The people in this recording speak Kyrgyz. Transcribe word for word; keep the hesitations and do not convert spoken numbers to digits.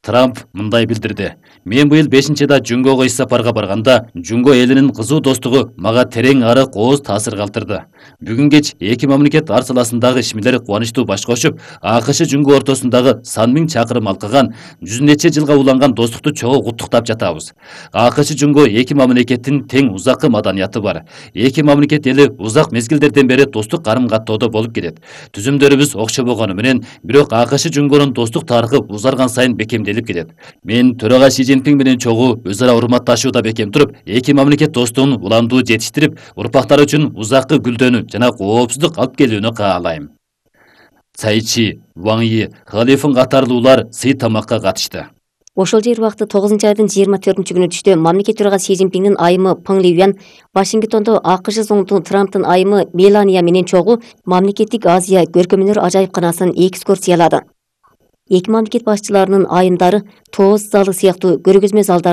Трамп мындай билдирди. Мен быйыл бешинчи да Жөнгөгө иш сапарга барганда, Жөнгө элинин кызуу достугу мага терең арык ооз таасир калтырды. Бүгүн кеч эки мамлекет ар саласындагы ишмерлер кубанычтуу баш кошуп, АКШ Жөнгө ортосундагы сан миң чакырым алкаган, жүз нече жылга уланган достукту чогуу куттуктап жатабыз. АКШ Жөнгө эки мамлекеттин тең узакы маданияты бар. Эки мамлекет эли узак мезгилдерден бери достук карым-каттоодо болуп келет. Түзүмдөрүбүз окшо болгону менен, бирок АКШ Жөнгөнүн достук тарыхы узарган сайын бекемделип келет. Мен төрага Си Цзиньпин менен чогуу өз ара урматташууда бекем туруп, эки мамлекет достугун уламдуу жетиштирип, урпактар үчүн узаккы гүлдөнүү жана коопсуздук алып келүүнү каалайм. Цай Чи, Ван Yi, Халифун катарлуулар сый тамакка катышты. Ошол жер убакыты тогузунчу айдын жыйырма төртүнчү күнү түштө мамлекет төрагасы Си Цзиньпиндин айымы Пeng Liyuan Вашингтондо АКШ зоңту Трамптын айымы Мелания менен чогуу мамлекеттик Азия көркөмдөр ажайыпканасын экскурсиялады. Эки мамлекет башчыларынын айымдары тоз залы сыяктуу көргөзмө залдар